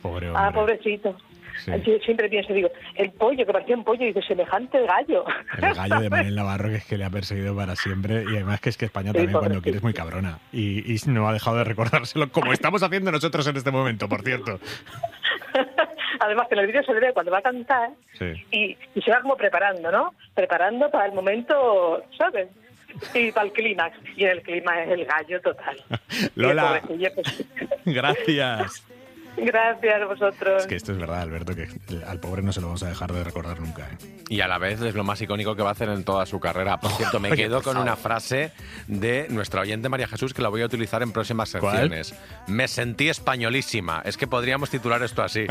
Pobre hombre. Ah, pobrecito. Sí. Yo siempre pienso, digo, el pollo, que parecía un pollo, y dice, semejante gallo. El gallo de Manel Navarro, que es que le ha perseguido para siempre. Y además que es que España también, cuando quiere, es muy cabrona. Y no ha dejado de recordárselo, como estamos haciendo nosotros en este momento, por cierto. Además que en el vídeo se le ve cuando va a cantar, Sí. y se va como preparando, ¿no? Preparando para el momento, ¿sabes? Y para el clímax. Y en el clímax es el gallo total. Lola, Y el pobrecillo, pues, gracias. gracias a vosotros. Es que esto es verdad, Alberto, que al pobre no se lo vamos a dejar de recordar nunca. Y a la vez es lo más icónico que va a hacer en toda su carrera. Por cierto, me Oye, quedo por con favor. una frase de nuestra oyente María Jesús que la voy a utilizar en próximas ¿Cuál? secciones. Me sentí españolísima. Es que podríamos titular esto así.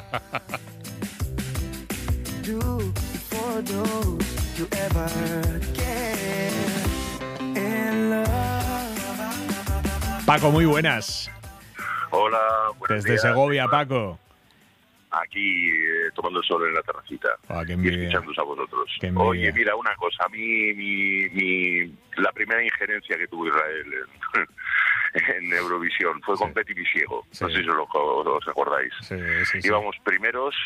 Paco, muy buenas. Hola, buenos Desde días. Segovia, Paco. Aquí tomando el sol en la terracita Qué y envidia. escuchándoos a vosotros. Qué envidia. Oye, mira, una cosa. A mí, la primera injerencia que tuvo Israel en Eurovisión fue con Betty Misiego. Sí. No sé si os acordáis. Sí, sí, sí. Íbamos primeros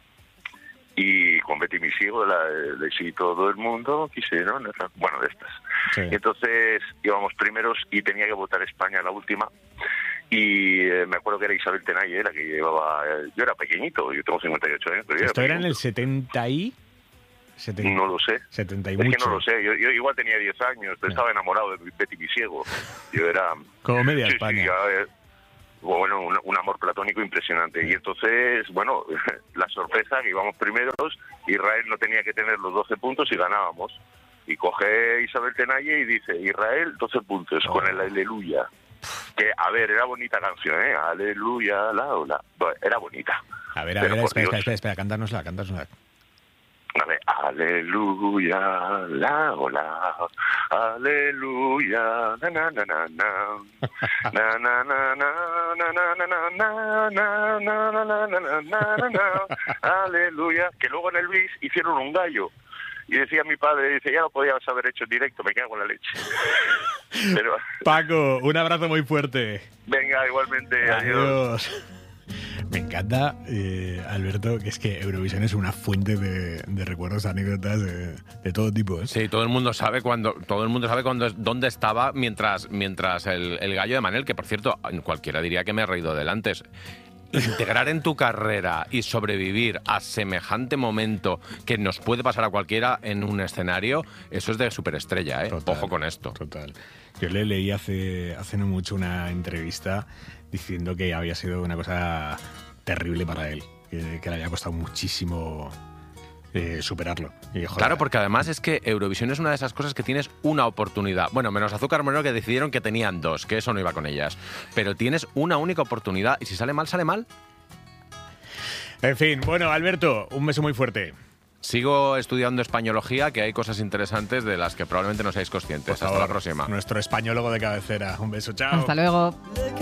y con Betty Misiego, de Si todo el mundo quisiera, ¿no? Bueno, de estas. Sí. Y entonces íbamos primeros y tenía que votar España la última. Y me acuerdo que era Isabel Tenalle la que llevaba... yo era pequeñito, yo tengo 58 años, pero yo Esto era en el pequeñito. 70 y... No lo sé. 70 y Es mucho. que no lo sé. Yo igual tenía 10 años, pero estaba enamorado de Betty Misiego. Yo era... Como media Sí, España. bueno, un amor platónico impresionante. Y entonces, bueno, la sorpresa que íbamos primeros, Israel no tenía que tener los 12 puntos y ganábamos. Y coge Isabel Tenalle y dice, Israel, 12 puntos, con el Aleluya. Que, a ver, era bonita canción, ¿eh? Aleluya, la ola. Bueno, era bonita. A ver, Pero por espera, Dios. cantárnosla. A ver, aleluya, la ola, aleluya, na na na na na, na na na na na na na na na na na na na na na, aleluya. Que luego en el bis hicieron un gallo. Y decía mi padre, dice, ya lo podías haber hecho en directo, me cago en la leche. Pero, Paco, un abrazo muy fuerte. venga, igualmente, adiós. Adiós. Me encanta, Alberto, que es que Eurovisión es una fuente de recuerdos, anécdotas de todo tipo, ¿eh? Sí, todo el mundo sabe dónde estaba mientras el gallo de Manel, que por cierto, cualquiera diría que me he reído del antes. Integrar en tu carrera y sobrevivir a semejante momento que nos puede pasar a cualquiera en un escenario, eso es de superestrella, ¿eh? Total, Ojo con esto. Total. Yo le leí hace no mucho una entrevista diciendo que había sido una cosa terrible para él, que le había costado muchísimo superarlo. Y, joder, Claro, porque además es que Eurovisión es una de esas cosas que tienes una oportunidad. Bueno, menos Azúcar Moreno, que decidieron que tenían dos, que eso no iba con ellas. Pero tienes una única oportunidad y si sale mal, sale mal. En fin, bueno, Alberto, un beso muy fuerte. Sigo estudiando españología, que hay cosas interesantes de las que probablemente no seáis conscientes. Por Hasta favor, la próxima. Nuestro españólogo de cabecera. Un beso, chao. Hasta luego.